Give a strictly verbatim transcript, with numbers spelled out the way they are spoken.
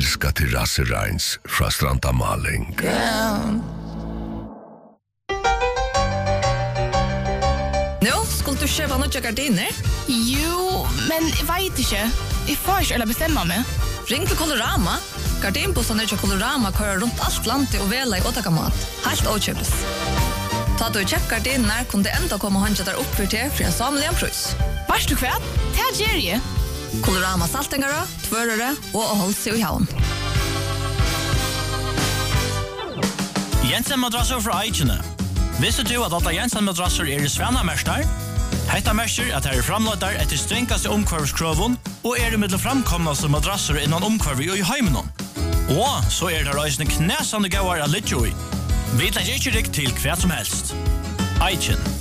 Älska terrasserains fra Stranda Maling. Nå, skulle du kjøpe noen gardiner? Jo, men jeg vet ikke. Jeg får ikke eller bestemme meg. Ring til Colorama. Gardinbussene til Colorama kører rundt alt landet og vela i åtakamat. Helt åkjøpes. Ta du kjøpt gardiner, kunne det enda komme håndja der opp for til for en samlig en prøys. Vars du kvært? Det er Jerry. Colorama saltingere, tvørere og å holde seg i havn. Jensen madrasser fra Eichene. Visste du at alle Jensen madrasser er i Svennamester? Hetta merker at her er framløyder etter strengkaste omkvarvskroven og er i middel framkomnaste madrasser innan omkvarvi og i heimenon. Og så er det reisende knæsande gauar av Lidjoi. Vi tenker ikke riktig til hva som helst. Eichen.